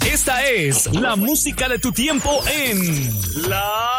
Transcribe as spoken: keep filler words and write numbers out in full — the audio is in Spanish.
Esta es la música de tu tiempo en La